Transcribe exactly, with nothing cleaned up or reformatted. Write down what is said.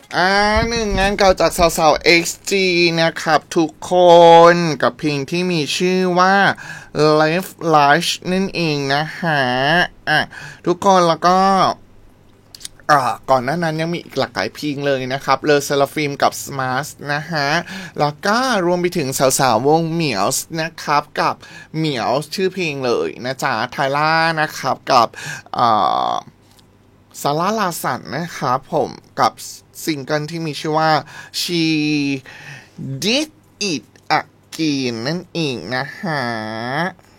อ่าหนึ่งงานเก่าจากสาวๆ เอ็กซ์ จี นะครับทุกคนกับเพลงที่มีชื่อว่า Life Life นั่นเองนะฮะอ่ะทุกคนแล้วก็อ่าก่อนหน้านั้นยังมีอีกหลากหลายเพลงเลยนะครับเลอเซลฟิมกับสมาร์ทนะฮะแล้วก็รวมไปถึงสาวๆวงเหมียวส์นะครับกับเหมียวชื่อเพลงเลยนะจ๊ะไทล่านะครับกับอ่า ซาร่าลาสันนะครับผมกับซิงเกิลที่มีชื่อว่า She Did It Again นั่นเองนะฮะ